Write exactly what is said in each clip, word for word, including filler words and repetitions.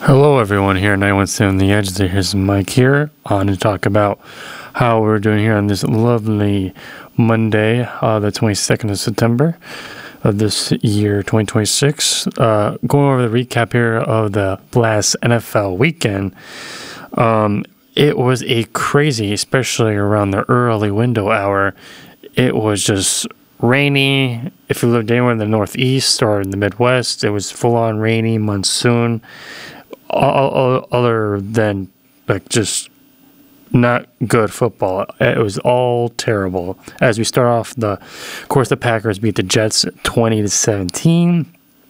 Hello everyone here at nine one seven The Edge. Here's Mike here on to talk about how we're doing here on this lovely Monday, uh, the twenty-second of September of this year, twenty twenty-six. Uh, going over the recap here of the last N F L weekend. Um, it was a crazy, especially around the early window hour. It was just rainy. If you lived anywhere in the Northeast or in the Midwest, it was full-on rainy monsoon. All, other than like just not good football. It was all terrible. As we start off, the of course the Packers beat the Jets twenty to seventeen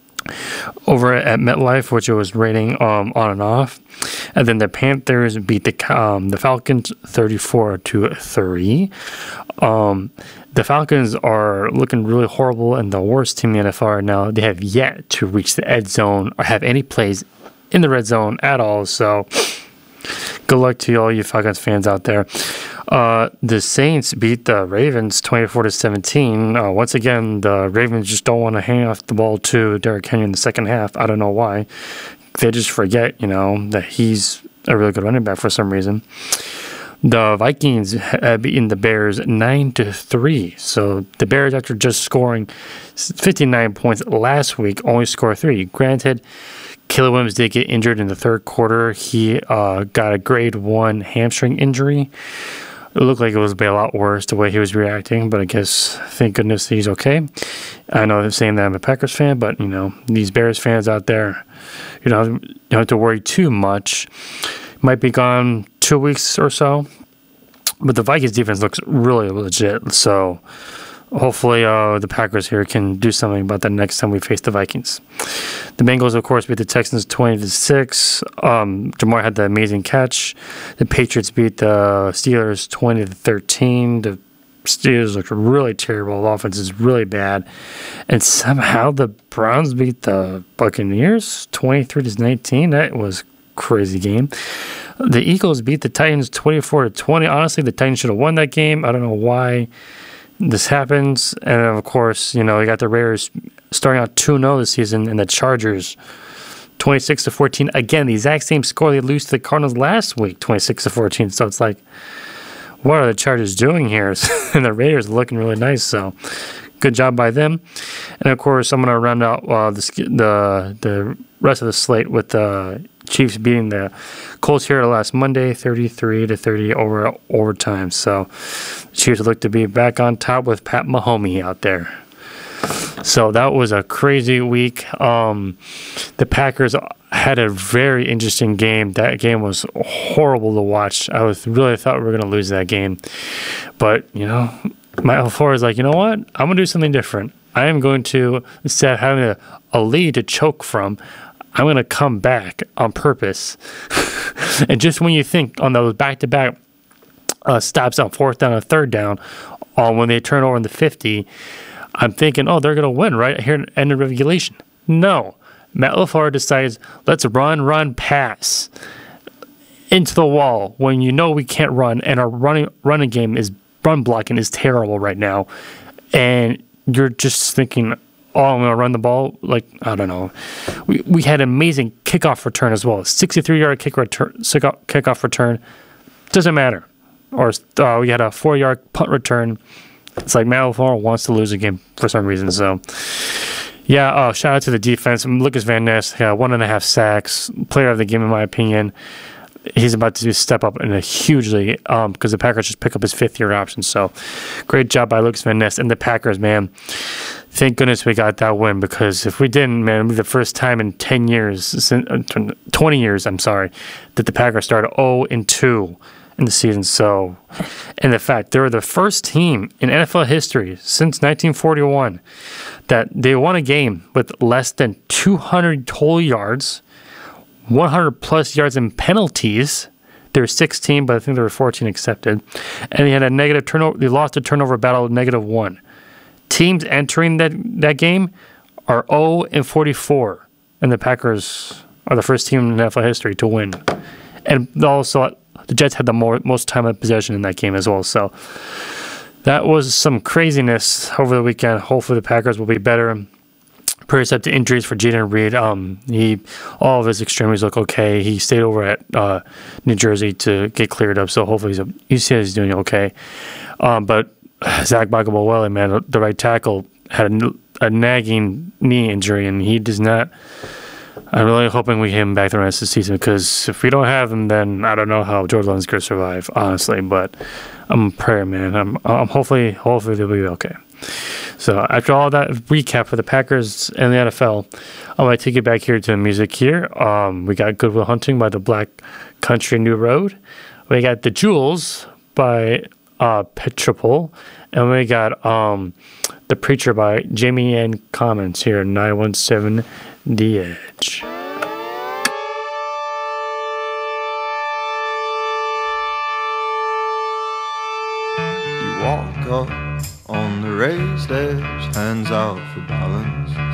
over at MetLife, which it was raining um, on and off, and then the Panthers beat the um, the Falcons thirty-four to three. Um, the Falcons are looking really horrible and the worst team in the N F L right now. They have yet to reach the red zone or have any plays in the red zone at all. So good luck to all you Falcons fans out there. Uh, the Saints beat the Ravens twenty-four to seventeen. Uh, once again, the Ravens just don't want to hang off the ball to Derrick Henry in the second half. I don't know why. They just forget, you know, that he's a really good running back for some reason. The Vikings have beaten the Bears nine to three. So the Bears, after just scoring fifty-nine points last week, only scored three. Granted, Caleb Williams did get injured in the third quarter. He uh, got a grade one hamstring injury. It looked like it was a lot worse the way he was reacting, but I guess, thank goodness he's okay. I know they're saying that I'm a Packers fan, but, you know, these Bears fans out there, you know, you don't have to worry too much. Might be gone two weeks or so, but the Vikings defense looks really legit, so hopefully uh, the Packers here can do something about that next time we face the Vikings. The Bengals, of course, beat the Texans twenty to six. Um, Jamar had the amazing catch. The Patriots beat the Steelers twenty to thirteen. The Steelers looked really terrible. The offense is really bad. And somehow the Browns beat the Buccaneers twenty-three to nineteen. That was a crazy game. The Eagles beat the Titans twenty-four to twenty. Honestly, the Titans should have won that game. I don't know why this happens. And of course, you know, you got the Raiders starting out two and oh this season, and the Chargers twenty-six to fourteen. Again, the exact same score they lost to the Cardinals last week, twenty-six to fourteen. So it's like, what are the Chargers doing here? And the Raiders are looking really nice. So good job by them. And of course, I'm going to round out uh, the, the the rest of the slate with the Chiefs beating the Colts here last Monday, thirty-three to thirty over overtime. So the Chiefs look to be back on top with Pat Mahomes out there. So that was a crazy week. Um, the Packers had a very interesting game. That game was horrible to watch. I was really thought we were going to lose that game. But, you know, my LaFleur is like, you know what? I'm going to do something different. I am going to, instead of having a, a lead to choke from, I'm going to come back on purpose. And just when you think on those back-to-back uh, stops on fourth down and third down, or when they turn over in the fifty, I'm thinking, oh, they're going to win, right? Here at the end of regulation. No. Matt LaFleur decides, let's run, run, pass into the wall when you know we can't run, and our running running game is run blocking is terrible right now. And you're just thinking, oh, I'm going to run the ball. Like, I don't know. We we had an amazing kickoff return as well. sixty-three-yard kick return, kickoff return. Doesn't matter. Or uh, we had a four-yard punt return. It's like Matt LaFleur wants to lose a game for some reason. So, yeah, uh, shout out to the defense. Lucas Van Ness, uh, one and a half sacks. Player of the game, in my opinion. He's about to step up in a hugely um, because the Packers just pick up his fifth-year option. So, great job by Lucas Van Ness and the Packers, man. Thank goodness we got that win, because if we didn't, man, it would be the first time in ten years, twenty years, I'm sorry, that the Packers started oh and two in the season. So, and the fact they were the first team in N F L history since nineteen forty-one that they won a game with less than two hundred total yards, one hundred plus yards in penalties. There were sixteen, but I think there were fourteen accepted. And they had a negative turnover. They lost a turnover battle, negative one. Teams entering that, that game are oh and forty-four, and the Packers are the first team in N F L history to win. And also, the Jets had the more, most time of possession in that game as well. So that was some craziness over the weekend. Hopefully the Packers will be better prayers up to injuries for Jaden Reed. Um, he, all of his extremities look okay. He stayed over at uh, New Jersey to get cleared up, so hopefully he's, he says he's doing okay. Um, but Zach Bagabowale, man, the right tackle, had a, a nagging knee injury, and he does not. I'm really hoping we get him back the rest of the season, because if we don't have him, then I don't know how Jordan Love's going to survive, honestly. But I'm a prayer, man. I'm, I'm hopefully, hopefully they'll be okay. So after all that recap for the Packers and the N F L, I want to take it back here to the music here. Um, we got Good Will Hunting by the Black Country New Road. We got The Jewels by uh, Petropol. And we got um, The Preacher by Jamie Ann Commons here in nine one seven The Edge. You walk up on the raised edge, hands out for balance.